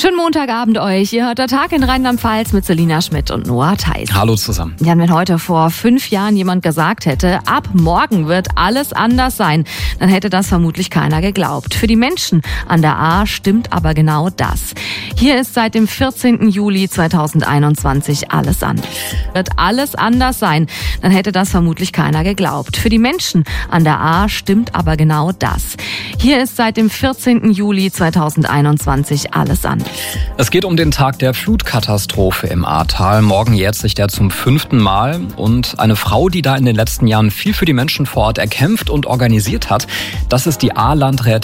Schönen Montagabend euch. Ihr hört der Tag in Rheinland-Pfalz mit Selina Schmidt und Noah Theis. Hallo zusammen. Ja, wenn heute vor 5 Jahren jemand gesagt hätte, ab morgen wird alles anders sein, dann hätte das vermutlich keiner geglaubt. Für die Menschen an der Ahr stimmt aber genau das. Hier ist seit dem 14. Juli 2021 alles anders. Wird alles anders sein, dann hätte das vermutlich keiner geglaubt. Für die Menschen an der Ahr stimmt aber genau das. Hier ist seit dem 14. Juli 2021 alles anders. Es geht um den Tag der Flutkatastrophe im Ahrtal. Morgen jährt sich der zum 5. Mal. Und eine Frau, die da in den letzten Jahren viel für die Menschen vor Ort erkämpft und organisiert hat, das ist die Ahrlandrätin